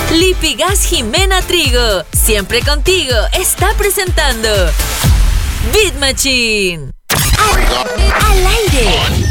Lipigas Jimena Trigo, siempre contigo, está presentando Beat Machine. Al aire.